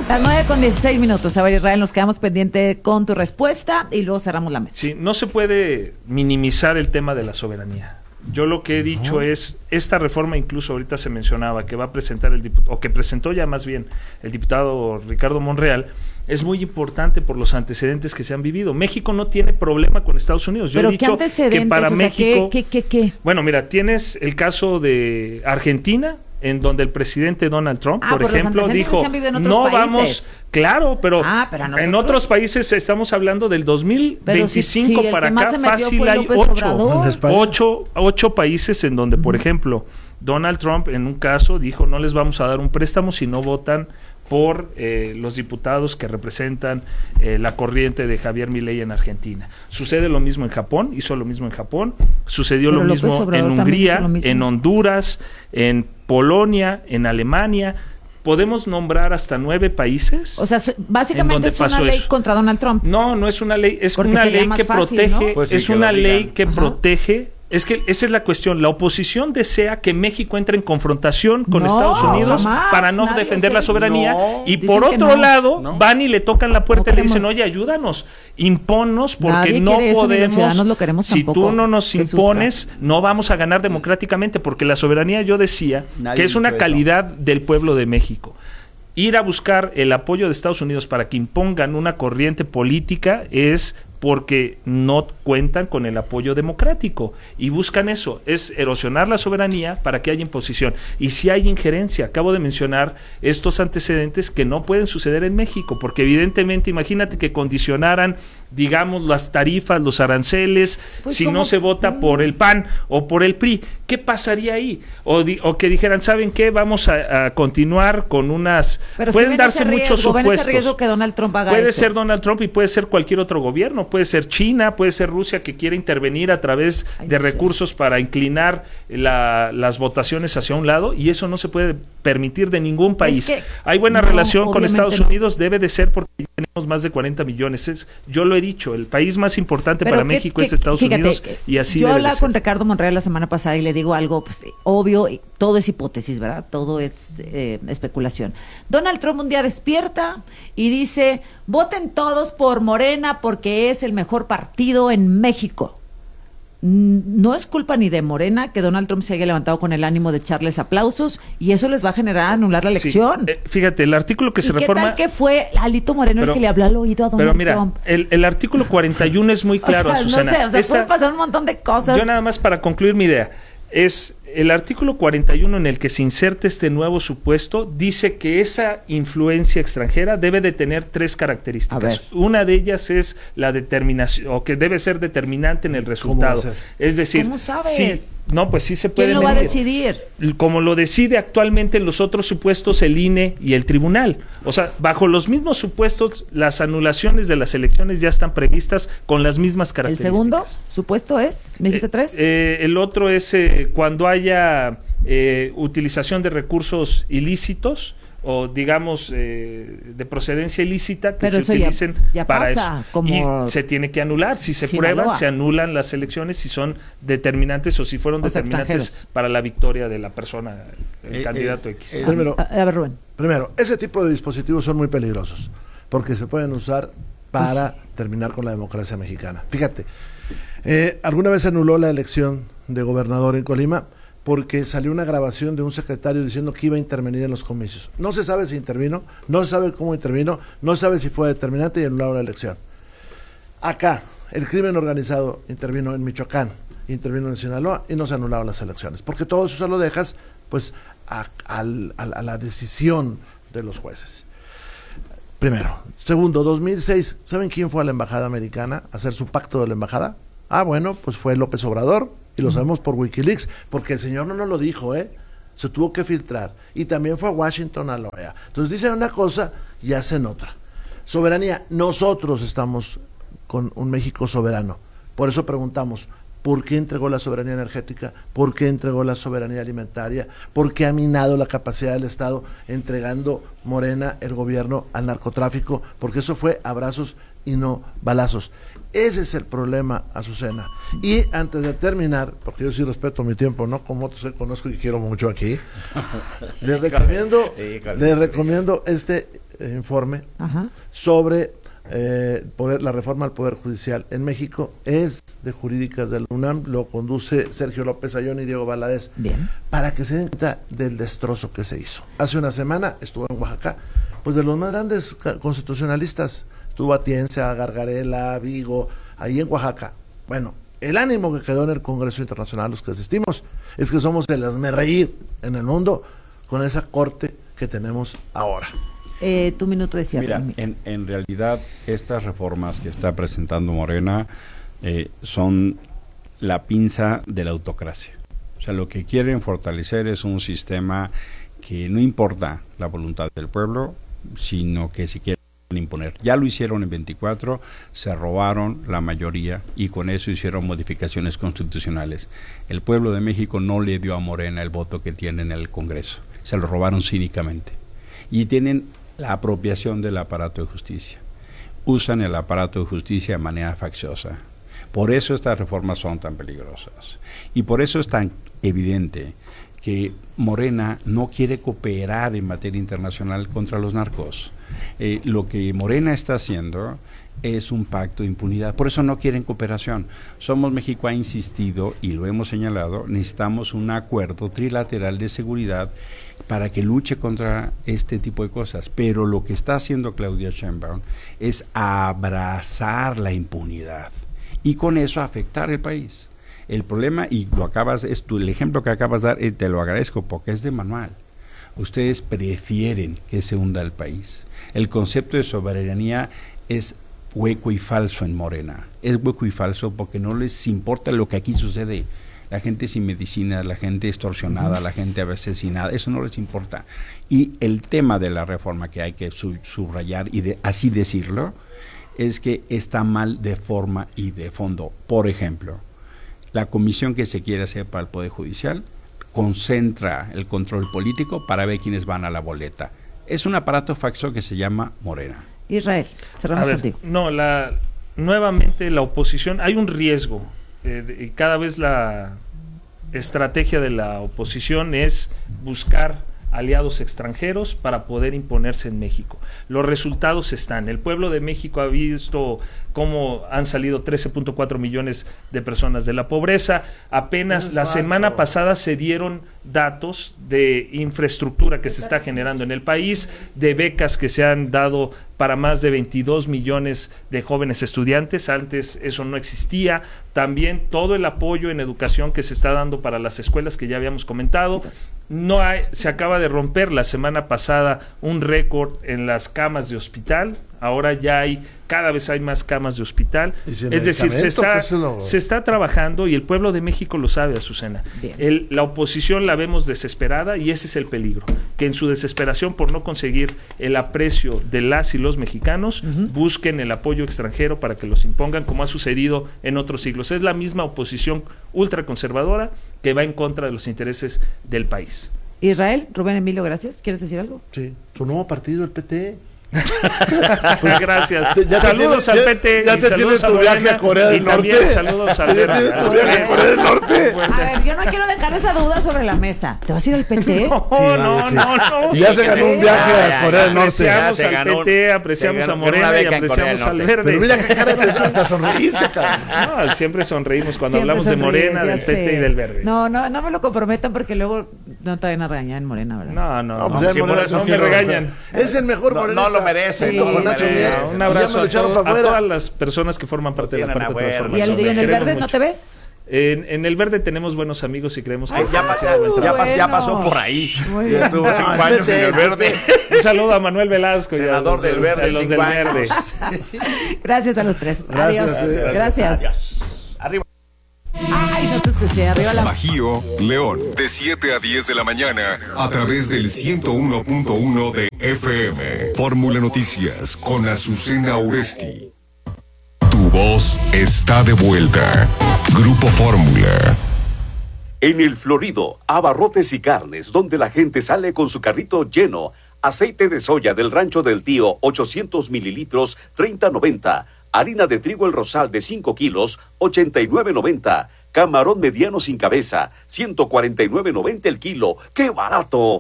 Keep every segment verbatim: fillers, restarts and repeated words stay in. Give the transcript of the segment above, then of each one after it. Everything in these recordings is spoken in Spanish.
Las nueve con dieciséis minutos. A ver, Israel, nos quedamos pendiente con tu respuesta y luego cerramos la mesa. Sí, no se puede minimizar el tema de la soberanía. Yo lo que he dicho no. es, esta reforma incluso ahorita se mencionaba que va a presentar el diputado, o que presentó ya más bien el diputado Ricardo Monreal, es muy importante por los antecedentes que se han vivido. México no tiene problema con Estados Unidos. Yo ¿Pero he dicho qué antecedentes? que para o sea, México... ¿qué, qué, qué, qué? Bueno, mira, tienes el caso de Argentina, en donde el presidente Donald Trump, ah, por ejemplo, dijo, no países. vamos... Claro, pero, ah, pero en otros países estamos hablando del dos mil veinticinco si, si para acá, fácil hay ocho, ocho, ocho países en donde, por uh-huh. ejemplo, Donald Trump en un caso dijo no les vamos a dar un préstamo si no votan por eh, los diputados que representan eh, la corriente de Javier Milei en Argentina. Sucede lo mismo en Japón, hizo lo mismo en Japón, sucedió pero lo López mismo Obrador en Hungría, mismo. en Honduras, en Polonia, en Alemania. ¿Podemos nombrar hasta nueve países? O sea, básicamente es una ley eso. contra Donald Trump. No, no es una ley, es Porque una ley que fácil, protege, ¿no? pues sí, es que una lo ley que Ajá. protege, es que esa es la cuestión, la oposición desea que México entre en confrontación con no, Estados Unidos jamás, para no nadie, defender la soberanía no, y por otro no, lado no. van y le tocan la puerta no y le dicen, queremos. oye, ayúdanos, imponnos porque Nadie no quiere eso, podemos, ni los ciudadanos lo queremos si tampoco, tú no nos que impones, sufra. no vamos a ganar democráticamente porque la soberanía, yo decía, Nadie que es una dicho calidad eso. Del pueblo de México. Ir a buscar el apoyo de Estados Unidos para que impongan una corriente política es porque no cuentan con el apoyo democrático y buscan eso, es erosionar la soberanía para que haya imposición. Y si hay injerencia, acabo de mencionar estos antecedentes que no pueden suceder en México, porque evidentemente imagínate que condicionaran, digamos, las tarifas, los aranceles, pues si ¿cómo? No se vota por el P A N o por el P R I, ¿qué pasaría ahí? O, di, o que dijeran, ¿saben qué? Vamos a, a continuar con unas... Pero pueden si darse riesgo, muchos supuestos. Ese riesgo que Donald Trump haga puede eso. ser Donald Trump y puede ser cualquier otro gobierno, puede ser China, puede ser Rusia que quiere intervenir a través Ay, de recursos sé. para inclinar la, las votaciones hacia un lado y eso no se puede permitir de ningún país. Es que, Hay buena no, relación con Estados no. Unidos, debe de ser porque tenemos más de cuarenta millones. Es, yo lo he dicho, el país más importante Pero para que, México que, es Estados fíjate, Unidos y así yo debe hablaba de ser. con Ricardo Monreal la semana pasada y le digo algo pues, obvio, todo es hipótesis, ¿verdad? Todo es eh, especulación. Donald Trump un día despierta y dice, voten todos por Morena porque es el mejor partido en México. No es culpa ni de Morena que Donald Trump se haya levantado con el ánimo de echarles aplausos y eso les va a generar anular la elección. Sí. Eh, fíjate, el artículo que se ¿Y reforma... qué tal que fue Alito Moreno pero, el que le habló al oído a Donald pero mira, Trump? El, el artículo cuarenta y uno es muy claro, o sea, Azucena. No sé, o sea, Esta, puede pasar un montón de cosas. Yo nada más para concluir mi idea, es... El artículo cuarenta y uno en el que se inserta este nuevo supuesto dice que esa influencia extranjera debe de tener tres características. Una de ellas es la determinación, o que debe ser determinante en el resultado. Es decir, ¿cómo sabes? Sí, no, pues sí se puede ¿Quién lo medir. va a decidir? Como lo decide actualmente en los otros supuestos el I N E y el tribunal. O sea, bajo los mismos supuestos, las anulaciones de las elecciones ya están previstas con las mismas características. ¿El segundo supuesto es? ¿Me dijiste eh, tres? Eh, el otro es eh, cuando hay haya eh, utilización de recursos ilícitos o digamos eh, de procedencia ilícita que Pero se utilicen ya, ya para pasa, eso como y se tiene que anular, si se Sinaloa. prueban se anulan las elecciones si son determinantes o si fueron o sea, determinantes para la victoria de la persona, el eh, candidato eh, X. Eh, primero, a, a ver, Rubén. Primero, ese tipo de dispositivos son muy peligrosos porque se pueden usar para pues, terminar con la democracia mexicana. Fíjate, eh, alguna vez se anuló la elección de gobernador en Colima porque salió una grabación de un secretario diciendo que iba a intervenir en los comicios. No se sabe si intervino, no se sabe cómo intervino, no se sabe si fue determinante y anularon la elección. Acá, el crimen organizado intervino en Michoacán, intervino en Sinaloa y no se anularon las elecciones, porque todo eso se lo dejas pues a, a, a, a la decisión de los jueces. Primero. Segundo, dos mil seis, ¿saben quién fue a la embajada americana a hacer su pacto de la embajada? Ah, bueno, pues fue López Obrador, y lo sabemos por Wikileaks, porque el señor no nos lo dijo, ¿eh? Se tuvo que filtrar. Y también fue a Washington a la O E A. Entonces dicen una cosa y hacen otra. Soberanía, nosotros estamos con un México soberano. Por eso preguntamos, ¿por qué entregó la soberanía energética? ¿Por qué entregó la soberanía alimentaria? ¿Por qué ha minado la capacidad del Estado entregando Morena, el gobierno, al narcotráfico? Porque eso fue abrazos y no balazos. Ese es el problema, Azucena. Y antes de terminar, porque yo sí respeto mi tiempo, no como otros que conozco y quiero mucho aquí, les recomiendo, les recomiendo este eh, informe Ajá. sobre eh, poder, la reforma al Poder Judicial en México. Es de Jurídicas de la UNAM, lo conduce Sergio López Ayón y Diego Valadez. Bien. Para que se den cuenta del destrozo que se hizo. Hace una semana estuvo en Oaxaca, pues de los más grandes constitucionalistas. Estuvo Atienza, Gargarela, Vigo, ahí en Oaxaca. Bueno, el ánimo que quedó en el Congreso Internacional, los que asistimos, es que somos el hazmerreír en el mundo con esa corte que tenemos ahora. Eh, tu minuto de cierre. Mira, en, en realidad estas reformas que está presentando Morena eh, son la pinza de la autocracia. O sea, lo que quieren fortalecer es un sistema que no importa la voluntad del pueblo, sino que si quieren imponer. Ya lo hicieron en veinticuatro, se robaron la mayoría y con eso hicieron modificaciones constitucionales. El pueblo de México no le dio a Morena el voto que tiene en el Congreso, se lo robaron cínicamente. Y tienen la apropiación del aparato de justicia. Usan el aparato de justicia de manera facciosa. Por eso estas reformas son tan peligrosas. Y por eso es tan evidente que Morena no quiere cooperar en materia internacional contra los narcos. Eh, lo que Morena está haciendo es un pacto de impunidad. Por eso no quieren cooperación. Somos México ha insistido, y lo hemos señalado, necesitamos un acuerdo trilateral de seguridad para que luche contra este tipo de cosas. Pero lo que está haciendo Claudia Sheinbaum es abrazar la impunidad y con eso afectar el país. El problema, y lo acabas, es tu, el ejemplo que acabas de dar, y te lo agradezco porque es de manual. Ustedes prefieren que se hunda el país. El concepto de soberanía es hueco y falso en Morena. Es hueco y falso porque no les importa lo que aquí sucede. La gente sin medicina, la gente extorsionada, uh-huh. la gente asesinada, eso no les importa. Y el tema de la reforma que hay que su, subrayar y de, así decirlo, es que está mal de forma y de fondo. Por ejemplo, la comisión que se quiere hacer para el Poder Judicial concentra el control político para ver quiénes van a la boleta. Es un aparato faccioso que se llama Morena. Israel, cerramos contigo. No, la, nuevamente la oposición, hay un riesgo. Eh, de, cada vez la estrategia de la oposición es buscar aliados extranjeros para poder imponerse en México. Los resultados están. El pueblo de México ha visto cómo han salido trece punto cuatro millones de personas de la pobreza. Apenas la semana pasada se dieron datos de infraestructura que se está generando en el país, de becas que se han dado para más de veintidós millones de jóvenes estudiantes. Antes eso no existía. También todo el apoyo en educación que se está dando para las escuelas que ya habíamos comentado. No hay, se acaba de romper la semana pasada un récord en las camas de hospital. Ahora ya hay, cada vez hay más camas de hospital. Es decir, se está, lo... se está trabajando y el pueblo de México lo sabe, Azucena. El, la oposición la vemos desesperada y ese es el peligro, que en su desesperación por no conseguir el aprecio de las y los mexicanos, uh-huh. busquen el apoyo extranjero para que los impongan, como ha sucedido en otros siglos. Es la misma oposición ultraconservadora que va en contra de los intereses del país. Israel, Rubén Emilio, gracias. ¿Quieres decir algo? Sí, tu nuevo partido, el P T. Pues gracias. Ya saludos tiene, al P T ya, ya y saludos tu viaje a Corea del y Norte. También saludos al Verde. A Corea del Norte. A ver, yo no quiero dejar esa duda sobre la mesa. ¿Te vas a ir al P T? No, sí, no, sí. no, no. Ya se ganó un viaje ya, a Corea del Norte. Apreciamos al P T, apreciamos a Morena y apreciamos al Verde. Pero mira qué cara, hasta sonreíste, cabrón. No, siempre sonreímos cuando Siempre hablamos sonríes, de Morena, del P T sé. y del Verde. No, no, no me lo comprometan porque luego no te van a regañar en Morena, ¿verdad? No, no, no, no, pues sí, por eso me regañan. Es el mejor no, morenista. no lo merece. Sí, no Con Nacho sí. Mier. Un abrazo a, todo, a afuera. todas las personas que forman parte de la cuarta transformación. ¿Y, el, y en Les el queremos Verde no mucho. te ves? En, en el Verde tenemos buenos amigos y creemos que Ay, están ya, haciendo buen ya, trabajo. pas, ya Bueno. pasó por ahí. Muy Ya bien. estuvo cinco No, años en el Verde. Un saludo a Manuel Velasco, Senador y a los, del Verde, de los del cinco años. Verde. Gracias a los tres. Gracias. Adiós. Gracias. Adiós. Arriba. Ay, no te escuché. Arriba la... Bajío, León, de siete a diez de la mañana, a través del ciento uno punto uno de F M. Fórmula Noticias con Azucena Oresti. Tu voz está de vuelta. Grupo Fórmula. En El Florido, abarrotes y carnes, donde la gente sale con su carrito lleno. Aceite de soya del Rancho del Tío, ochocientos mililitros, treinta noventa. Harina de trigo El Rosal de cinco kilos, ochenta y nueve noventa. Camarón mediano sin cabeza, ciento cuarenta y nueve noventa el kilo. ¡Qué barato!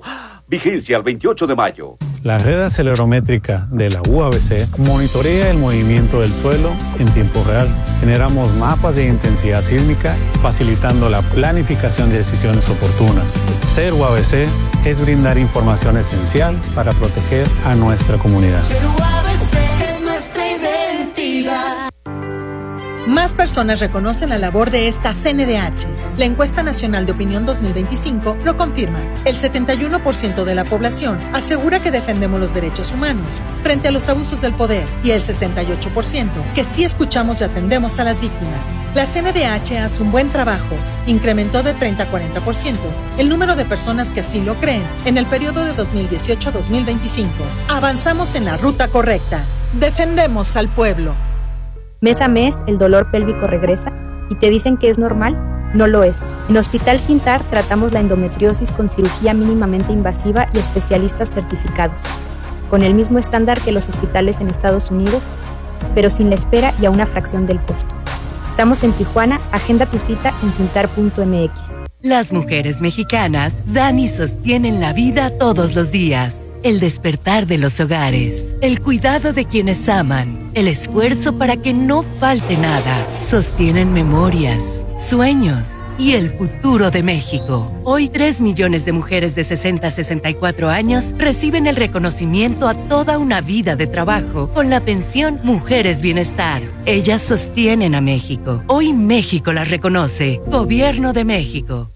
Vigencia al veintiocho de mayo. La red acelerométrica de la U A B C monitorea el movimiento del suelo en tiempo real. Generamos mapas de intensidad sísmica, facilitando la planificación de decisiones oportunas. Ser U A B C es brindar información esencial para proteger a nuestra comunidad. Ser U A B C es nuestra identidad. Más personas reconocen la labor de esta C N D H. La encuesta nacional de opinión dos mil veinticinco lo confirma. El setenta y uno por ciento de la población asegura que defendemos los derechos humanos frente a los abusos del poder y el sesenta y ocho por ciento que sí escuchamos y atendemos a las víctimas. La C N D H hace un buen trabajo. Incrementó de treinta a cuarenta por ciento el número de personas que así lo creen en el periodo de dos mil dieciocho a dos mil veinticinco. Avanzamos en la ruta correcta. Defendemos al pueblo. Mes a mes, el dolor pélvico regresa y te dicen que es normal. No lo es. En Hospital Sintar tratamos la endometriosis con cirugía mínimamente invasiva y especialistas certificados, con el mismo estándar que los hospitales en Estados Unidos, pero sin la espera y a una fracción del costo. Estamos en Tijuana. Agenda tu cita en sintar punto m x. Las mujeres mexicanas dan y sostienen la vida todos los días. El despertar de los hogares, el cuidado de quienes aman, el esfuerzo para que no falte nada, sostienen memorias, sueños y el futuro de México. Hoy tres millones de mujeres de sesenta a sesenta y cuatro años reciben el reconocimiento a toda una vida de trabajo con la pensión Mujeres Bienestar. Ellas sostienen a México. Hoy México las reconoce. Gobierno de México.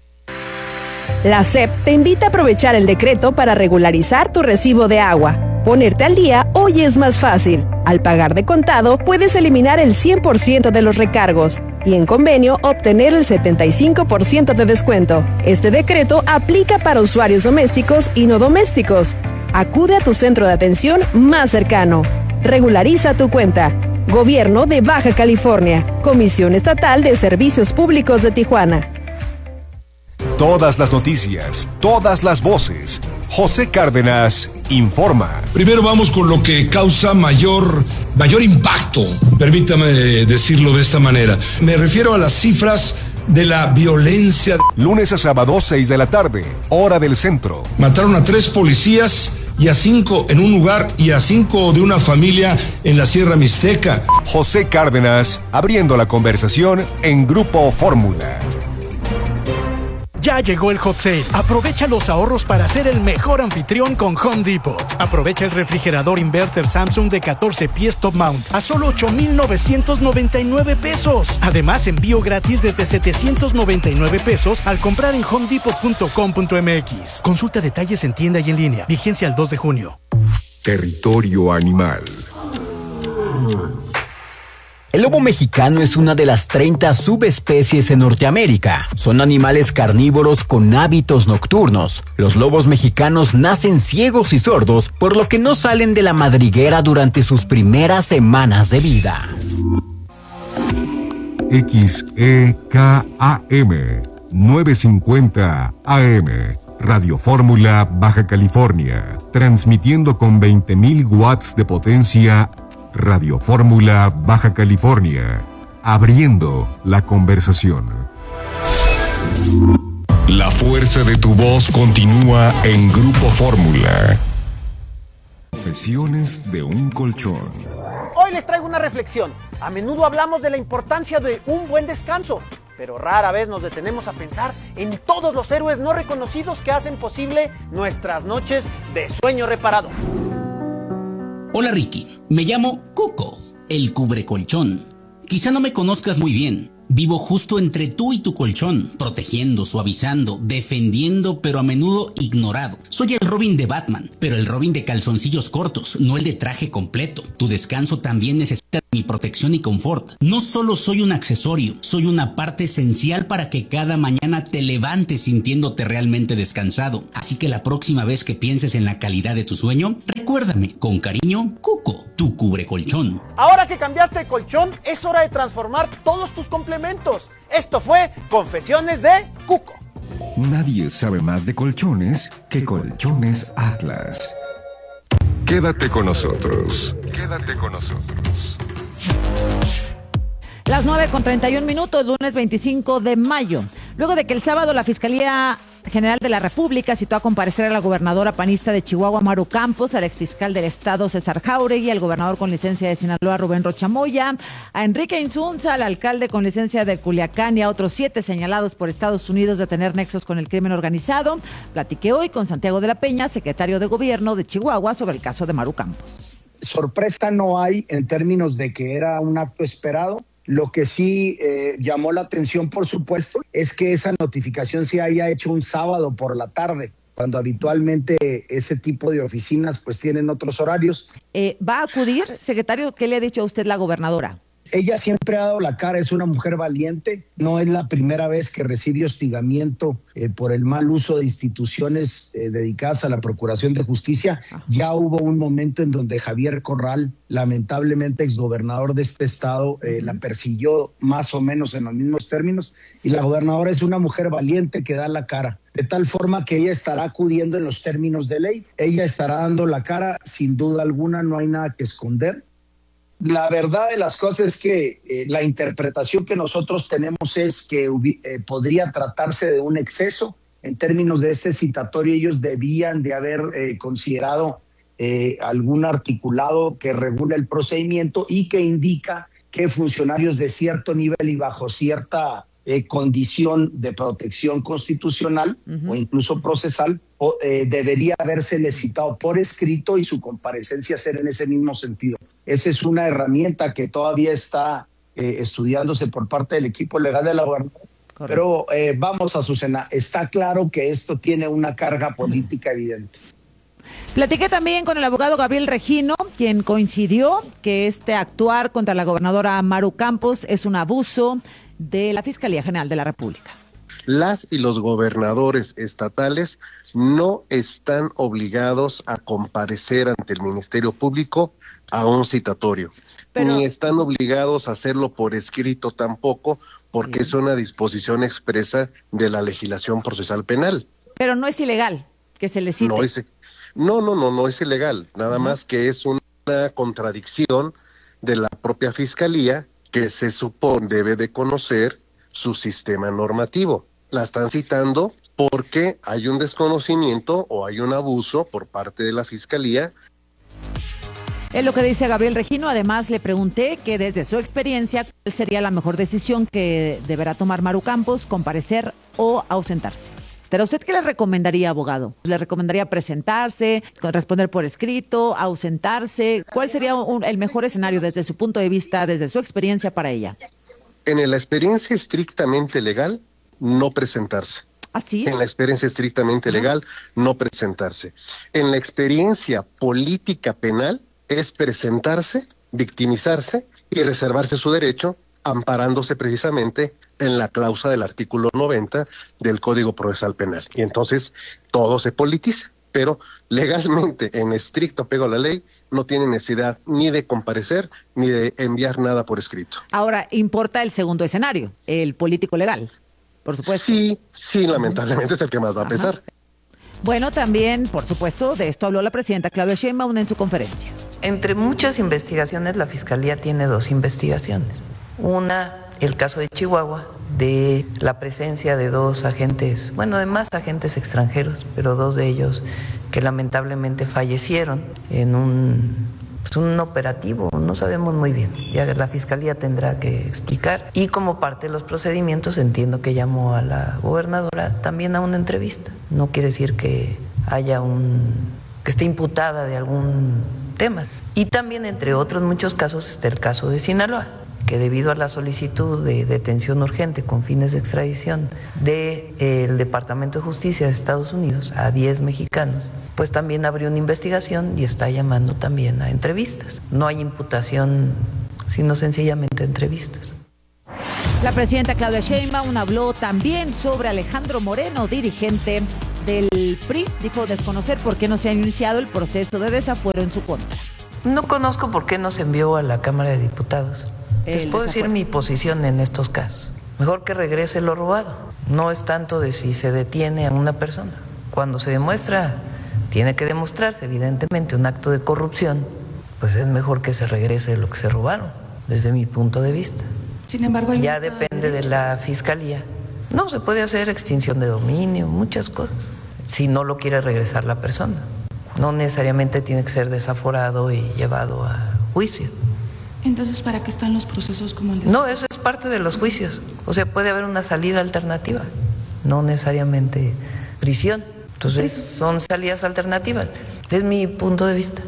La S E P te invita a aprovechar el decreto para regularizar tu recibo de agua. Ponerte al día hoy es más fácil. Al pagar de contado, puedes eliminar el cien por ciento de los recargos y en convenio obtener el setenta y cinco por ciento de descuento. Este decreto aplica para usuarios domésticos y no domésticos. Acude a tu centro de atención más cercano. Regulariza tu cuenta. Gobierno de Baja California. Comisión Estatal de Servicios Públicos de Tijuana. Todas las noticias, todas las voces. José Cárdenas informa. Primero vamos con lo que causa mayor, mayor impacto, permítame decirlo de esta manera. Me refiero a las cifras de la violencia. Lunes a sábado, seis de la tarde, hora del centro. Mataron a tres policías y a cinco en un lugar y a cinco de una familia en la Sierra Mixteca. José Cárdenas abriendo la conversación en Grupo Fórmula. Ya llegó el hot sale. Aprovecha los ahorros para ser el mejor anfitrión con Home Depot. Aprovecha el refrigerador inverter Samsung de catorce pies top mount a solo ocho mil novecientos noventa y nueve pesos. Además, envío gratis desde setecientos noventa y nueve pesos al comprar en home depot punto com punto m x. Consulta detalles en tienda y en línea. Vigencia el dos de junio. Territorio animal. El lobo mexicano es una de las treinta subespecies en Norteamérica. Son animales carnívoros con hábitos nocturnos. Los lobos mexicanos nacen ciegos y sordos, por lo que no salen de la madriguera durante sus primeras semanas de vida. X E K A M novecientos cincuenta A M Radio Fórmula Baja California, transmitiendo con veinte mil watts de potencia. Radio Fórmula Baja California, abriendo la conversación. La fuerza de tu voz continúa en Grupo Fórmula. Confesiones de un colchón. Hoy les traigo una reflexión. A menudo hablamos de la importancia de un buen descanso, pero rara vez nos detenemos a pensar en todos los héroes no reconocidos que hacen posible nuestras noches de sueño reparado. Hola Ricky, me llamo Cuco, el cubrecolchón. Quizá no me conozcas muy bien. Vivo justo entre tú y tu colchón, protegiendo, suavizando, defendiendo, pero a menudo ignorado. Soy el Robin de Batman, pero el Robin de calzoncillos cortos, no el de traje completo. Tu descanso también necesita mi protección y confort. No solo soy un accesorio, soy una parte esencial para que cada mañana te levantes sintiéndote realmente descansado. Así que la próxima vez que pienses en la calidad de tu sueño, recuérdame, con cariño, Cuco, tu cubrecolchón. Ahora que cambiaste de colchón, es hora de transformar todos tus complementos. Esto fue Confesiones de Cuco. Nadie sabe más de colchones que Colchones Atlas. Quédate con nosotros. Quédate con nosotros. Las nueve con treinta y un minutos, lunes veinticinco de mayo. Luego de que el sábado la Fiscalía General de la República citó a comparecer a la gobernadora panista de Chihuahua, Maru Campos, al exfiscal del Estado, César Jáuregui, al gobernador con licencia de Sinaloa, Rubén Rocha Moya, a Enrique Insunza, al alcalde con licencia de Culiacán y a otros siete señalados por Estados Unidos de tener nexos con el crimen organizado. Platiqué hoy con Santiago de la Peña, secretario de Gobierno de Chihuahua, sobre el caso de Maru Campos. Sorpresa no hay en términos de que era un acto esperado. Lo que sí eh, llamó la atención, por supuesto, es que esa notificación se haya hecho un sábado por la tarde, cuando habitualmente ese tipo de oficinas pues tienen otros horarios. Eh, ¿Va a acudir, secretario? ¿Qué le ha dicho a usted la gobernadora? Ella siempre ha dado la cara, es una mujer valiente, no es la primera vez que recibe hostigamiento eh, por el mal uso de instituciones eh, dedicadas a la Procuración de Justicia. Ya hubo un momento en donde Javier Corral, lamentablemente exgobernador de este estado, eh, la persiguió más o menos en los mismos términos, y la gobernadora es una mujer valiente que da la cara, de tal forma que ella estará acudiendo en los términos de ley, ella estará dando la cara, sin duda alguna, no hay nada que esconder. La verdad de las cosas es que eh, la interpretación que nosotros tenemos es que eh, podría tratarse de un exceso. En términos de este citatorio, ellos debían de haber eh, considerado eh, algún articulado que regule el procedimiento y que indica que funcionarios de cierto nivel y bajo cierta eh, condición de protección constitucional uh-huh. o incluso procesal o, eh, debería habérsele citado por escrito y su comparecencia ser en ese mismo sentido. Esa es una herramienta que todavía está eh, estudiándose por parte del equipo legal de la gobernadora. Pero eh, vamos, Azucena, está claro que esto tiene una carga política evidente. Platiqué también con el abogado Gabriel Regino, quien coincidió que este actuar contra la gobernadora Maru Campos es un abuso de la Fiscalía General de la República. Las y los gobernadores estatales no están obligados a comparecer ante el Ministerio Público a un citatorio, Pero... ni están obligados a hacerlo por escrito tampoco, porque Bien. es una disposición expresa de la legislación procesal penal. Pero no es ilegal que se le cite. No, es, no, no, no, no es ilegal, nada uh-huh. más que es una contradicción de la propia Fiscalía, que se supone debe de conocer su sistema normativo. La están citando porque hay un desconocimiento o hay un abuso por parte de la Fiscalía. Es lo que dice Gabriel Regino. Además, le pregunté que desde su experiencia, ¿cuál sería la mejor decisión que deberá tomar Maru Campos, comparecer o ausentarse? ¿Pero usted qué le recomendaría, abogado? ¿Le recomendaría presentarse, responder por escrito, ausentarse? ¿Cuál sería un, el mejor escenario desde su punto de vista, desde su experiencia para ella? En la experiencia estrictamente legal, no presentarse. ¿Ah, sí? En la experiencia estrictamente legal, no presentarse. En la experiencia política penal, es presentarse, victimizarse y reservarse su derecho, amparándose precisamente en la cláusula del artículo noventa del Código Procesal Penal. Y entonces todo se politiza, pero legalmente, en estricto apego a la ley, no tiene necesidad ni de comparecer ni de enviar nada por escrito. Ahora, importa el segundo escenario, el político legal, por supuesto. Sí, sí, lamentablemente es el que más va a pesar. Ajá. Bueno, también, por supuesto, de esto habló la presidenta Claudia Sheinbaum en su conferencia. Entre muchas investigaciones, la Fiscalía tiene dos investigaciones. Una, el caso de Chihuahua, de la presencia de dos agentes, bueno, de más agentes extranjeros, pero dos de ellos que lamentablemente fallecieron en un, pues un operativo, no sabemos muy bien. Ya la Fiscalía tendrá que explicar. Y como parte de los procedimientos, entiendo que llamó a la gobernadora también a una entrevista. No quiere decir que haya un, que esté imputada de algún tema. Y también, entre otros muchos casos, está el caso de Sinaloa, que debido a la solicitud de detención urgente con fines de extradición del de, eh, Departamento de Justicia de Estados Unidos a diez mexicanos, pues también abrió una investigación y está llamando también a entrevistas. No hay imputación, sino sencillamente entrevistas. La presidenta Claudia Sheinbaum habló también sobre Alejandro Moreno, dirigente del P R I. Dijo desconocer por qué no se ha iniciado el proceso de desafuero en su contra. No conozco por qué no se envió a la Cámara de Diputados. Les puedo decir mi posición en estos casos. Mejor que regrese lo robado. No es tanto de si se detiene a una persona. Cuando se demuestra, tiene que demostrarse evidentemente un acto de corrupción, pues es mejor que se regrese lo que se robaron, desde mi punto de vista. Sin embargo, ya depende de la Fiscalía No, se puede hacer extinción de dominio, muchas cosas, si no lo quiere regresar la persona. No necesariamente tiene que ser desaforado y llevado a juicio. Entonces, ¿para qué están los procesos como el de... No, eso es parte de los juicios. O sea, puede haber una salida alternativa, no necesariamente prisión. Entonces, son salidas alternativas. Es mi punto de vista.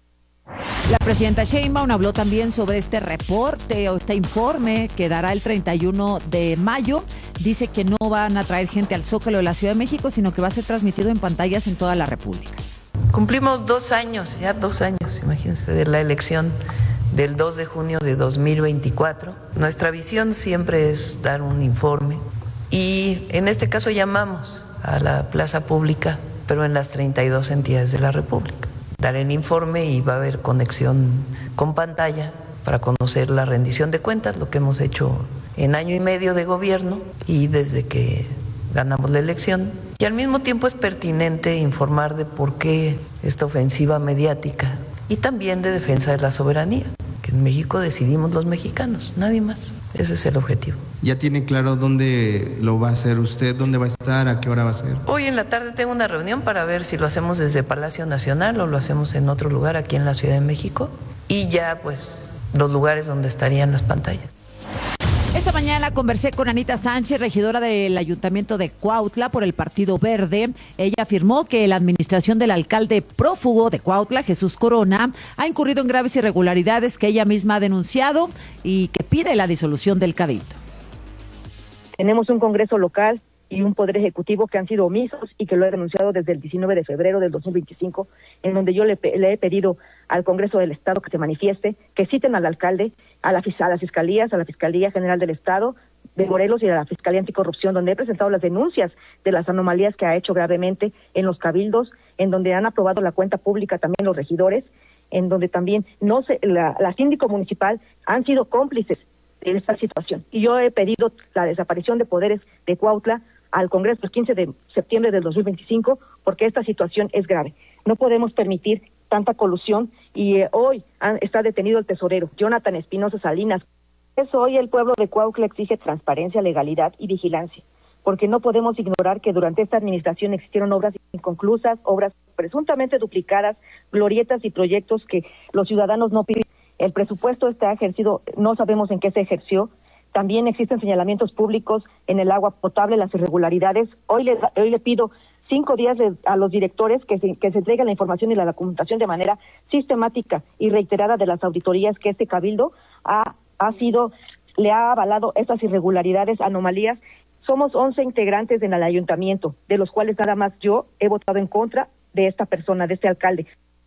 La presidenta Sheinbaum habló también sobre este reporte o este informe que dará el treinta y uno de mayo. Dice que no van a traer gente al Zócalo de la Ciudad de México, sino que va a ser transmitido en pantallas en toda la República. Cumplimos dos años, ya dos años, imagínense, de la elección del dos de junio de dos mil veinticuatro. Nuestra visión siempre es dar un informe y en este caso llamamos a la plaza pública, pero en las treinta y dos entidades de la República. Dar el informe y va a haber conexión con pantalla para conocer la rendición de cuentas, lo que hemos hecho en año y medio de gobierno y desde que ganamos la elección. Y al mismo tiempo es pertinente informar de por qué esta ofensiva mediática y también de defensa de la soberanía, que en México decidimos los mexicanos, nadie más. Ese es el objetivo. ¿Ya tiene claro dónde lo va a hacer usted, dónde va a estar, a qué hora va a ser? Hoy en la tarde tengo una reunión para ver si lo hacemos desde Palacio Nacional o lo hacemos en otro lugar aquí en la Ciudad de México y ya pues los lugares donde estarían las pantallas. Esta mañana conversé con Anita Sánchez, regidora del Ayuntamiento de Cuautla por el Partido Verde. Ella afirmó que la administración del alcalde prófugo de Cuautla, Jesús Corona, ha incurrido en graves irregularidades que ella misma ha denunciado y que pide la disolución del cabildo. Tenemos un Congreso local y un Poder Ejecutivo que han sido omisos y que lo he denunciado desde el diecinueve de febrero del dos mil veinticinco, en donde yo le, le he pedido al Congreso del Estado que se manifieste, que citen al alcalde, a, la, a las fiscalías, a la Fiscalía General del Estado de Morelos y a la Fiscalía Anticorrupción, donde he presentado las denuncias de las anomalías que ha hecho gravemente en los cabildos, en donde han aprobado la cuenta pública también los regidores, en donde también no se, la, la síndico municipal han sido cómplices de esta situación. Y yo he pedido la desaparición de poderes de Cuautla al Congreso el quince de septiembre del dos mil veinticinco, porque esta situación es grave. No podemos permitir tanta colusión y eh, hoy han, está detenido el tesorero, Jonathan Espinosa Salinas. Eso hoy el pueblo de Cuautla exige transparencia, legalidad y vigilancia, porque no podemos ignorar que durante esta administración existieron obras inconclusas, obras presuntamente duplicadas, glorietas y proyectos que los ciudadanos no piden. El presupuesto está ejercido, no sabemos en qué se ejerció. También existen señalamientos públicos en el agua potable, las irregularidades. Hoy le, hoy le pido cinco días de, a los directores que se, que se entreguen la información y la documentación de manera sistemática y reiterada de las auditorías que este cabildo ha, ha sido, le ha avalado estas irregularidades, anomalías. Somos once integrantes en el ayuntamiento, de los cuales nada más yo he votado en contra de esta persona, de este alcalde.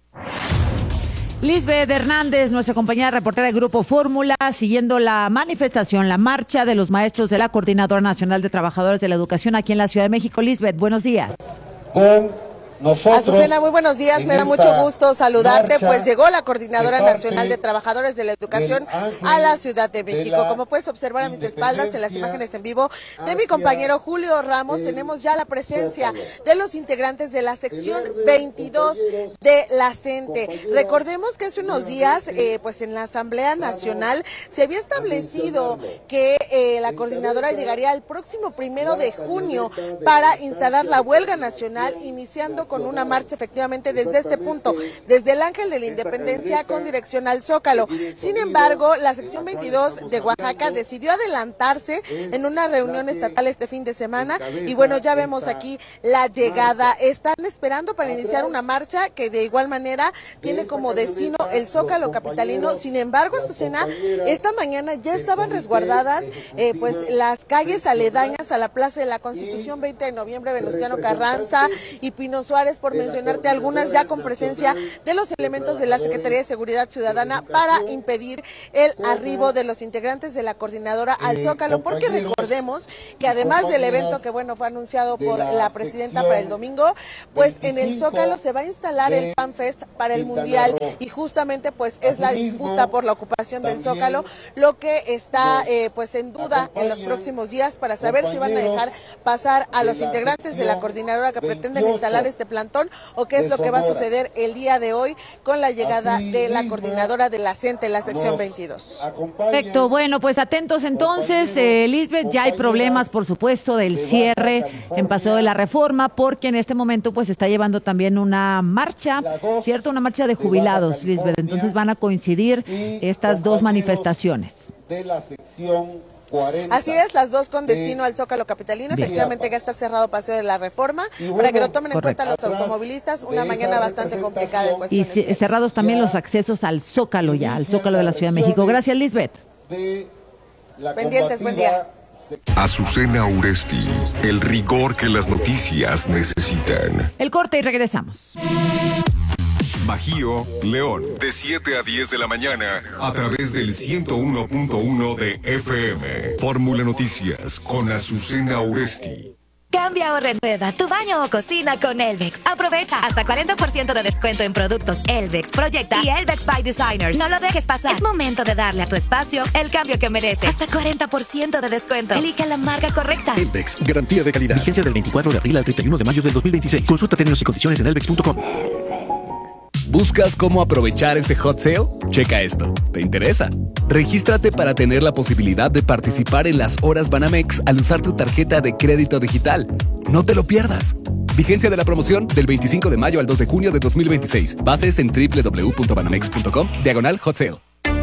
Lisbeth Hernández, nuestra compañera reportera del Grupo Fórmula, siguiendo la manifestación, la marcha de los maestros de la Coordinadora Nacional de Trabajadores de la Educación aquí en la Ciudad de México. Lisbeth, buenos días. Con nosotros, Azucena, muy buenos días, me da mucho gusto saludarte, pues llegó la Coordinadora Nacional de Trabajadores de la Educación a la Ciudad de México. Como puedes observar a mis espaldas en las imágenes en vivo de mi compañero Julio Ramos, tenemos ya la presencia de los integrantes de la sección veintidós de la CENTE. Recordemos que hace unos días, eh, pues en la Asamblea Nacional se había establecido que eh, la Coordinadora llegaría el próximo primero de junio para instalar la huelga nacional, iniciando con una marcha efectivamente desde este punto, desde el Ángel de la Independencia con dirección al Zócalo. Sin embargo, la sección veintidós de Oaxaca decidió adelantarse en una reunión estatal este fin de semana y bueno, ya vemos aquí la llegada. Están esperando para iniciar una marcha que de igual manera tiene como destino el Zócalo capitalino. Sin embargo, Azucena, esta mañana ya estaban resguardadas eh, pues las calles aledañas a la Plaza de la Constitución, veinte de noviembre, Venustiano Carranza y Pino Suárez, por mencionarte algunas, ya con presencia de los elementos de la Secretaría de Seguridad Ciudadana para impedir el arribo de los integrantes de la coordinadora al Zócalo, porque recordemos que además del evento que bueno fue anunciado por la presidenta para el domingo, pues en el Zócalo se va a instalar el Fan Fest para el Mundial y justamente pues es la disputa por la ocupación del Zócalo lo que está eh, pues en duda en los próximos días para saber si van a dejar pasar a los integrantes de la coordinadora que pretenden instalar este este plantón o qué es lo que va a suceder el día de hoy con la llegada de la coordinadora de la CENTE, la sección veintidós. Perfecto, bueno, pues atentos entonces, eh, Lisbeth, ya hay problemas, por supuesto, del cierre en Paseo de la Reforma, porque en este momento pues está llevando también una marcha, ¿cierto? Una marcha de jubilados, Lisbeth, entonces van a coincidir estas dos manifestaciones. De la sección cuarenta. Así es, las dos con destino al Zócalo capitalino. Bien. Efectivamente ya está cerrado Paseo de la Reforma, bueno, para que lo tomen en correcto. cuenta los automovilistas, una mañana bastante complicada en Y cuestiones. c- cerrados también los accesos al Zócalo ya, al Zócalo de la Ciudad de México. Gracias, Lisbeth. Pendientes, buen día. Azucena Uresti, el rigor que las noticias necesitan. El corte y regresamos. Bajío, León, de siete a diez de la mañana, a través del ciento uno punto uno de F M. Fórmula Noticias con Azucena Uresti. Cambia o renueva tu baño o cocina con Elvex. Aprovecha hasta cuarenta por ciento de descuento en productos Elvex, Proyecta y Elvex by Designers. No lo dejes pasar. Es momento de darle a tu espacio el cambio que merece. Hasta cuarenta por ciento de descuento. Elige la marca correcta. Elvex, garantía de calidad. Vigencia del veinticuatro de abril al treinta y uno de mayo del dos mil veintiséis. Consulta términos y condiciones en elvex punto com. ¿Buscas cómo aprovechar este hot sale? Checa esto. ¿Te interesa? Regístrate para tener la posibilidad de participar en las horas Banamex al usar tu tarjeta de crédito digital. No te lo pierdas. Vigencia de la promoción del veinticinco de mayo al dos de junio de dos mil veintiséis. Bases en doble u doble u doble u punto banamex punto com, diagonal hot sale.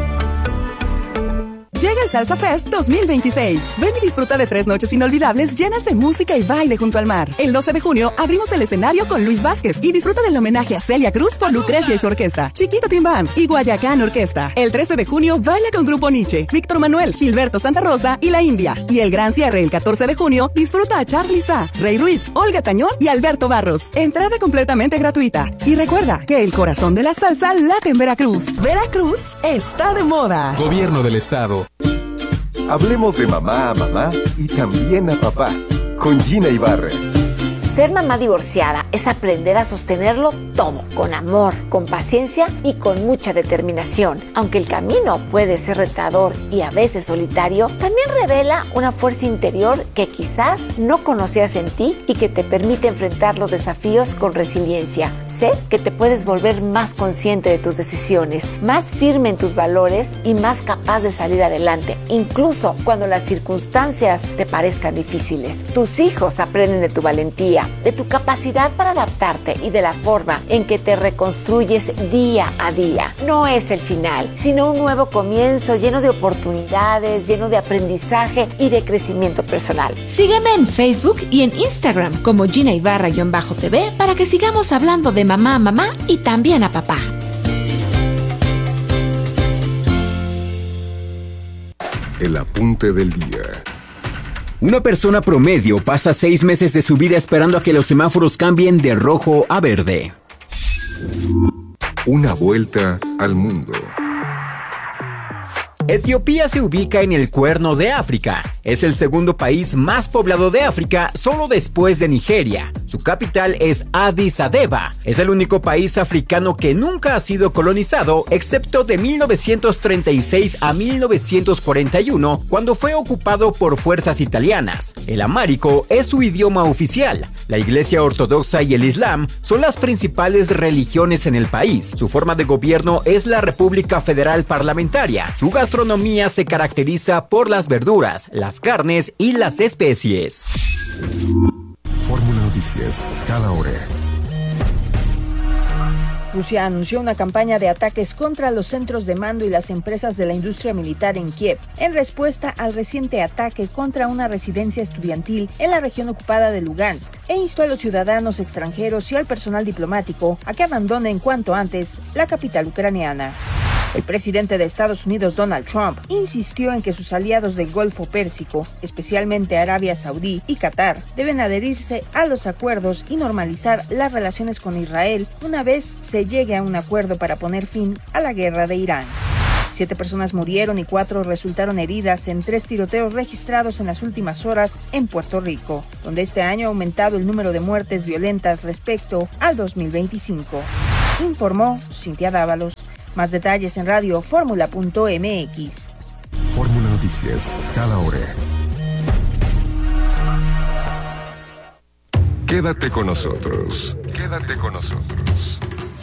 Llega el Salsa Fest dos mil veintiséis. Ven y disfruta de tres noches inolvidables llenas de música y baile junto al mar. El doce de junio abrimos el escenario con Luis Vázquez y disfruta del homenaje a Celia Cruz por Lucrecia y su orquesta, Chiquito Timbán y Guayacán Orquesta. El trece de junio baila con Grupo Nietzsche, Víctor Manuel, Gilberto Santa Rosa y La India. Y el gran cierre el catorce de junio disfruta a Charly Sá, Rey Ruiz, Olga Tañón y Alberto Barros. Entrada completamente gratuita. Y recuerda que el corazón de la salsa late en Veracruz. Veracruz está de moda. Gobierno del Estado. Hablemos de mamá a mamá y también a papá, con Gina Ibarra. Ser mamá divorciada es aprender a sostenerlo todo, con amor, con paciencia y con mucha determinación. Aunque el camino puede ser retador y a veces solitario, también revela una fuerza interior que quizás no conocías en ti y que te permite enfrentar los desafíos con resiliencia. Sé que te puedes volver más consciente de tus decisiones, más firme en tus valores y más capaz de salir adelante, incluso cuando las circunstancias te parezcan difíciles. Tus hijos aprenden de tu valentía, de tu capacidad para adaptarte y de la forma en que te reconstruyes día a día. No es el final, sino un nuevo comienzo lleno de oportunidades, lleno de aprendizaje y de crecimiento personal. Sígueme en Facebook y en Instagram como Gina Ibarra-T V para que sigamos hablando de mamá a mamá y también a papá. El apunte del día. Una persona promedio pasa seis meses de su vida esperando a que los semáforos cambien de rojo a verde. Una vuelta al mundo. Etiopía se ubica en el Cuerno de África. Es el segundo país más poblado de África, solo después de Nigeria. Su capital es Addis Abeba. Es el único país africano que nunca ha sido colonizado, excepto de mil novecientos treinta y seis a mil novecientos cuarenta y uno, cuando fue ocupado por fuerzas italianas. El amárico es su idioma oficial. La Iglesia Ortodoxa y el Islam son las principales religiones en el país. Su forma de gobierno es la República Federal Parlamentaria. Su gastronomía se caracteriza por las verduras, las carnes y las especies. Fórmula Noticias, cada hora. Rusia anunció una campaña de ataques contra los centros de mando y las empresas de la industria militar en Kiev, en respuesta al reciente ataque contra una residencia estudiantil en la región ocupada de Lugansk, e instó a los ciudadanos extranjeros y al personal diplomático a que abandonen cuanto antes la capital ucraniana. El presidente de Estados Unidos, Donald Trump, insistió en que sus aliados del Golfo Pérsico, especialmente Arabia Saudí y Qatar, deben adherirse a los acuerdos y normalizar las relaciones con Israel una vez se llegue a un acuerdo para poner fin a la guerra de Irán. Siete personas murieron y cuatro resultaron heridas en tres tiroteos registrados en las últimas horas en Puerto Rico, donde este año ha aumentado el número de muertes violentas respecto al dos mil veinticinco. Informó Cintia Dávalos. Más detalles en radio fórmula punto m x. Fórmula Noticias, cada hora. Quédate con nosotros. Quédate con nosotros.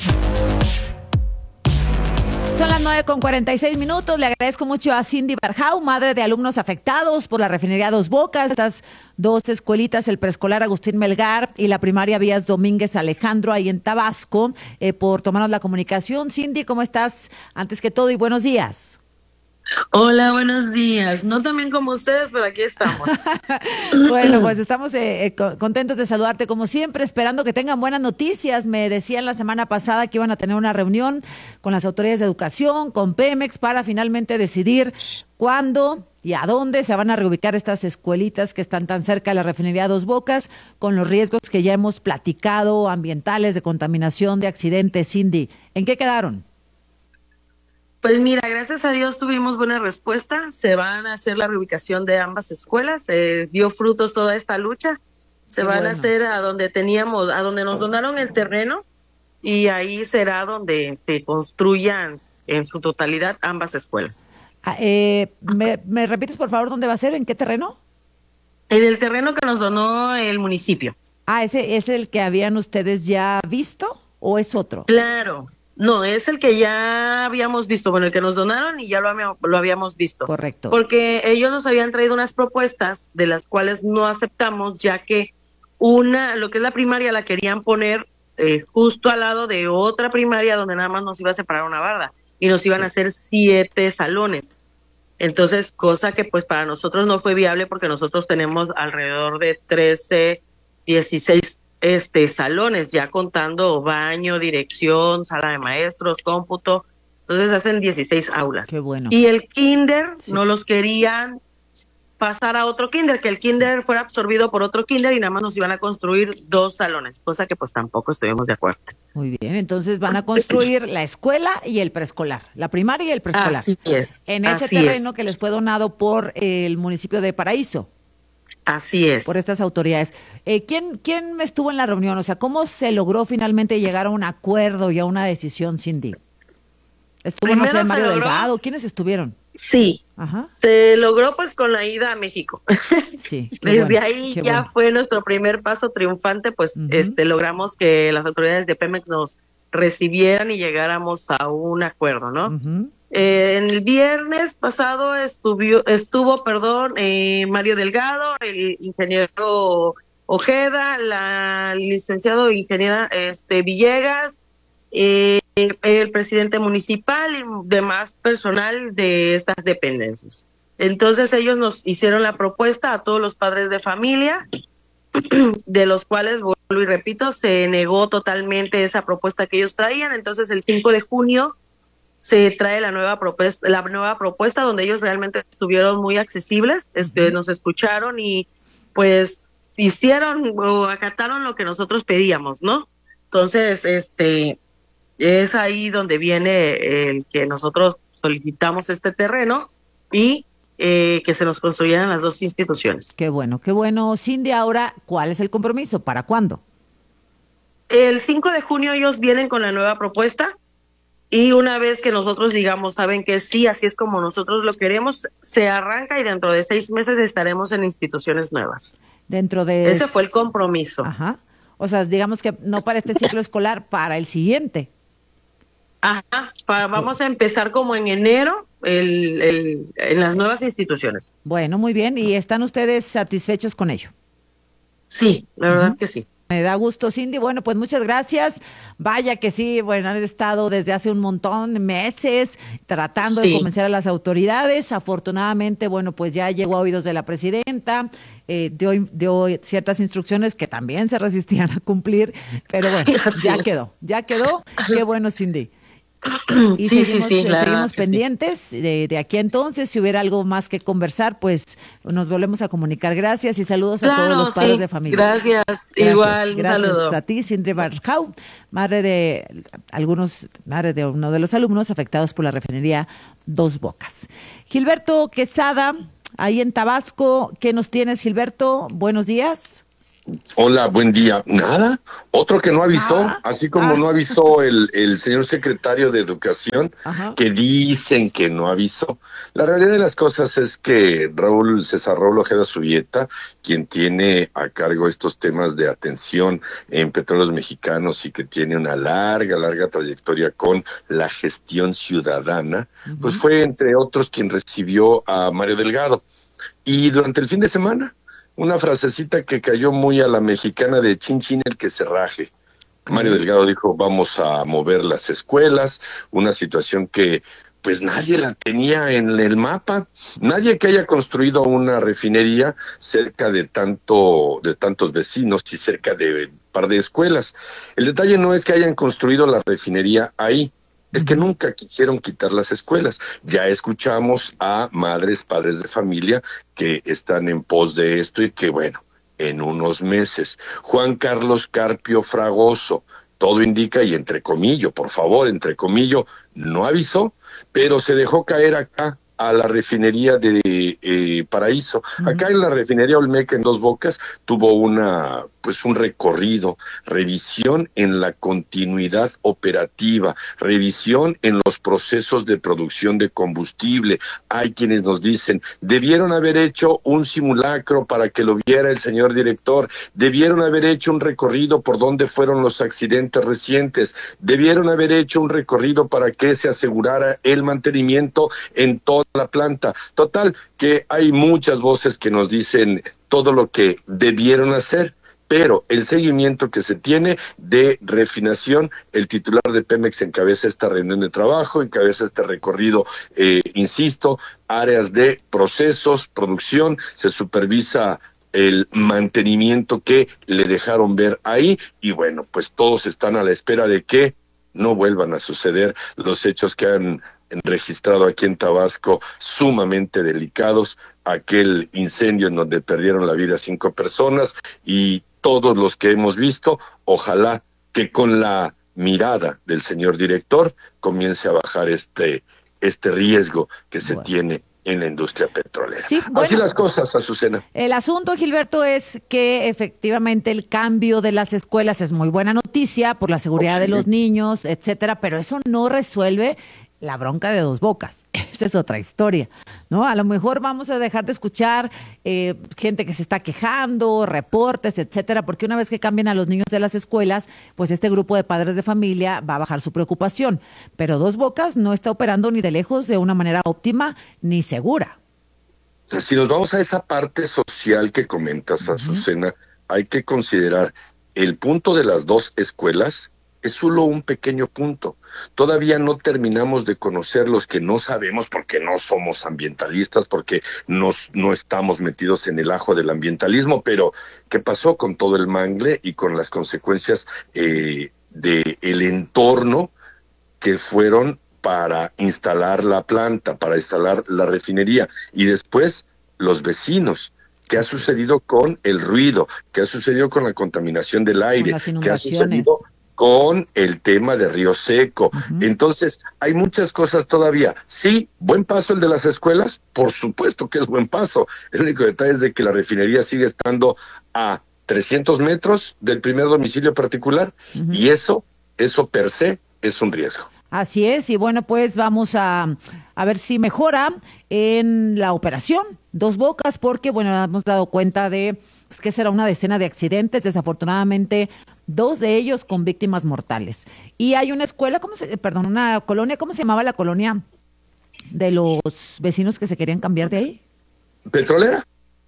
Son las nueve con cuarenta y seis minutos. Le agradezco mucho a Cindy Barjau, madre de alumnos afectados por la refinería Dos Bocas. Estas dos escuelitas, el preescolar Agustín Melgar y la primaria Vías Domínguez Alejandro, ahí en Tabasco, eh, por tomarnos la comunicación. Cindy, ¿cómo estás? Antes que todo, y buenos días. Hola, buenos días. No tan bien como ustedes, pero aquí estamos. Bueno, pues estamos eh, eh, contentos de saludarte como siempre, esperando que tengan buenas noticias. Me decían la semana pasada que iban a tener una reunión con las autoridades de educación, con Pemex, para finalmente decidir cuándo y a dónde se van a reubicar estas escuelitas que están tan cerca de la refinería Dos Bocas, con los riesgos que ya hemos platicado, ambientales, de contaminación, de accidentes. Cindy, ¿en qué quedaron? Pues mira, gracias a Dios tuvimos buena respuesta. Se van a hacer la reubicación de ambas escuelas. Se dio frutos toda esta lucha. Se Qué van bueno. a hacer a donde teníamos, a donde nos donaron el terreno, y ahí será donde se construyan en su totalidad ambas escuelas. Ah, eh, ¿me, ¿Me repites por favor dónde va a ser? ¿En qué terreno? En el terreno que nos donó el municipio. Ah, ¿ese es el que habían ustedes ya visto o es otro? Claro. No, es el que ya habíamos visto, bueno, el que nos donaron y ya lo habíamos, lo habíamos visto. Correcto. Porque ellos nos habían traído unas propuestas de las cuales no aceptamos, ya que una, lo que es la primaria, la querían poner eh, justo al lado de otra primaria donde nada más nos iba a separar una barda y nos iban sí. a hacer siete salones. Entonces, cosa que pues para nosotros no fue viable, porque nosotros tenemos alrededor de trece, dieciséis este salones, ya contando baño, dirección, sala de maestros, cómputo. Entonces hacen dieciséis aulas. Qué bueno. Y el kinder sí. no los querían pasar a otro kinder, que el kinder fuera absorbido por otro kinder y nada más nos iban a construir dos salones, cosa que pues tampoco estuvimos de acuerdo. Muy bien, entonces van a construir la escuela y el preescolar, la primaria y el preescolar. Así es. En ese así terreno es. que les fue donado por el municipio de Paraíso. Así es. Por estas autoridades. Eh, ¿quién, ¿Quién estuvo en la reunión? O sea, ¿cómo se logró finalmente llegar a un acuerdo y a una decisión, Cindy? ¿Estuvo, Primero no sé, Mario logró... Delgado? ¿Quiénes estuvieron? Sí. Ajá. Se logró pues con la ida a México. Sí. Desde bueno, ahí ya bueno. fue nuestro primer paso triunfante, pues uh-huh. este logramos que las autoridades de Pemex nos recibieran y llegáramos a un acuerdo, ¿no? Uh-huh. Eh, en el viernes pasado estuvo, estuvo perdón, eh, Mario Delgado, el ingeniero Ojeda, la licenciado ingeniera este, Villegas, eh, el presidente municipal y demás personal de estas dependencias. Entonces ellos nos hicieron la propuesta a todos los padres de familia, de los cuales, vuelvo y repito, se negó totalmente esa propuesta que ellos traían. Entonces el cinco de junio se trae la nueva propuesta, la nueva propuesta donde ellos realmente estuvieron muy accesibles, este, nos escucharon y pues hicieron o acataron lo que nosotros pedíamos, ¿no? Entonces, este, es ahí donde viene el que nosotros solicitamos este terreno y eh, que se nos construyeran las dos instituciones. Qué bueno, qué bueno. Cindy, ahora, ¿cuál es el compromiso? ¿Para cuándo? El cinco de junio ellos vienen con la nueva propuesta. Y una vez que nosotros digamos, saben que sí, así es como nosotros lo queremos, se arranca y dentro de seis meses estaremos en instituciones nuevas. Dentro de... Ese fue el compromiso. Ajá. O sea, digamos que no para este ciclo escolar, para el siguiente. Ajá. Para, vamos a empezar como en enero el, el, en las nuevas instituciones. Bueno, muy bien. ¿Y están ustedes satisfechos con ello? Sí, la verdad uh-huh. que sí. Me da gusto, Cindy. Bueno, pues muchas gracias. Vaya que sí, bueno, han estado desde hace un montón de meses tratando sí. de convencer a las autoridades. Afortunadamente, bueno, pues ya llegó a oídos de la presidenta, eh, dio, dio ciertas instrucciones que también se resistían a cumplir, pero bueno, Así ya es. quedó, ya quedó. Qué bueno, Cindy. Y sí, seguimos, sí, sí, seguimos pendientes sí. de, de aquí entonces. Si hubiera algo más que conversar, pues nos volvemos a comunicar. Gracias y saludos claro, a todos los padres sí. de familia. Gracias, gracias. Igual, gracias un saludo. a ti, Cindy Barjau, madre de algunos, madre de uno de los alumnos afectados por la refinería Dos Bocas. Gilberto Quesada, ahí en Tabasco, ¿qué nos tienes, Gilberto? Buenos días. Hola, buen día. Nada, otro que no avisó, ah, así como ah. no avisó el, el señor secretario de Educación, Ajá. que dicen que no avisó. La realidad de las cosas es que Raúl César Raúl Ojeda Subieta, quien tiene a cargo estos temas de atención en Petróleos Mexicanos y que tiene una larga, larga trayectoria con la gestión ciudadana, uh-huh. pues fue entre otros quien recibió a Mario Delgado. Y durante el fin de semana, una frasecita que cayó muy a la mexicana de chin chin el que se raje. Mario Delgado dijo, vamos a mover las escuelas, una situación que pues nadie la tenía en el mapa, nadie que haya construido una refinería cerca de tanto de tantos vecinos y cerca de un par de escuelas. El detalle no es que hayan construido la refinería ahí, es que nunca quisieron quitar las escuelas. Ya escuchamos a madres, padres de familia que están en pos de esto y que, bueno, en unos meses. Juan Carlos Carpio Fragoso, todo indica, y entre comillas, por favor, entre comillas, no avisó, pero se dejó caer acá a la refinería de eh, Paraíso. Uh-huh. Acá en la refinería Olmeca en Dos Bocas tuvo una pues un recorrido, revisión en la continuidad operativa, revisión en los procesos de producción de combustible. Hay quienes nos dicen, debieron haber hecho un simulacro para que lo viera el señor director, debieron haber hecho un recorrido por donde fueron los accidentes recientes, debieron haber hecho un recorrido para que se asegurara el mantenimiento en toda la planta. Total, que hay muchas voces que nos dicen todo lo que debieron hacer, pero el seguimiento que se tiene de refinación, el titular de Pemex encabeza esta reunión de trabajo, encabeza este recorrido, eh, insisto, áreas de procesos, producción, se supervisa el mantenimiento que le dejaron ver ahí, y bueno, pues todos están a la espera de que no vuelvan a suceder los hechos que han registrado aquí en Tabasco, sumamente delicados, aquel incendio en donde perdieron la vida cinco personas, y todos los que hemos visto, ojalá que con la mirada del señor director comience a bajar este, este riesgo que se bueno. tiene en la industria petrolera. Sí, bueno, así las cosas, Azucena. El asunto, Gilberto, es que efectivamente el cambio de las escuelas es muy buena noticia por la seguridad oh, sí. de los niños, etcétera, pero eso no resuelve la bronca de Dos Bocas. Esta es otra historia, ¿no? A lo mejor vamos a dejar de escuchar eh, gente que se está quejando, reportes, etcétera, porque una vez que cambien a los niños de las escuelas, pues este grupo de padres de familia va a bajar su preocupación. Pero Dos Bocas no está operando ni de lejos de una manera óptima ni segura. Si nos vamos a esa parte social que comentas, Azucena, uh-huh. hay que considerar el punto de las dos escuelas. Es solo un pequeño punto. Todavía no terminamos de conocer los que no sabemos porque no somos ambientalistas, porque nos, no estamos metidos en el ajo del ambientalismo, pero ¿qué pasó con todo el mangle y con las consecuencias eh, del entorno que fueron para instalar la planta, para instalar la refinería? Y después los vecinos. ¿Qué ha sucedido con el ruido? ¿Qué ha sucedido con la contaminación del aire? ¿Qué ha sucedido con el tema de Río Seco? Uh-huh. Entonces, hay muchas cosas todavía. Sí, buen paso el de las escuelas, por supuesto que es buen paso. El único detalle es de que la refinería sigue estando a trescientos metros del primer domicilio particular, uh-huh. y eso, eso per se es un riesgo. Así es, y bueno, pues vamos a, a ver si mejora en la operación Dos Bocas, porque bueno, hemos dado cuenta de pues, que será una decena de accidentes, desafortunadamente dos de ellos con víctimas mortales. Y hay una escuela, ¿cómo se, perdón, una colonia, ¿cómo se llamaba la colonia de los vecinos que se querían cambiar de ahí? ¿Petrolera?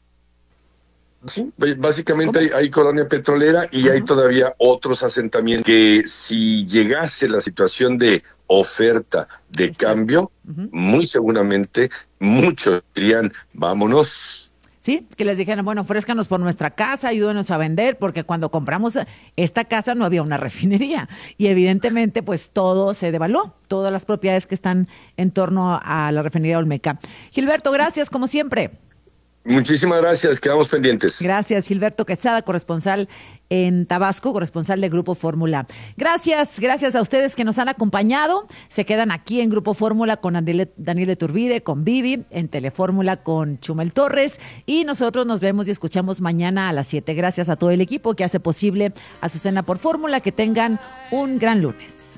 Sí, básicamente hay, hay colonia petrolera y uh-huh. hay todavía otros asentamientos que si llegase la situación de oferta de Exacto. cambio, uh-huh. muy seguramente muchos dirían, vámonos. Sí, que les dijeran, bueno, ofrézcanos por nuestra casa, ayúdenos a vender, porque cuando compramos esta casa no había una refinería y evidentemente pues todo se devaluó, todas las propiedades que están en torno a la refinería Olmeca. Gilberto, gracias como siempre. Muchísimas gracias, quedamos pendientes. Gracias, Gilberto Quesada, corresponsal en Tabasco, corresponsal de Grupo Fórmula. Gracias, gracias a ustedes que nos han acompañado. Se quedan aquí en Grupo Fórmula con Daniel de Turbide, con Vivi, en Telefórmula con Chumel Torres, y nosotros nos vemos y escuchamos mañana a las siete. Gracias a todo el equipo que hace posible Azucena por Fórmula. Que tengan un gran lunes.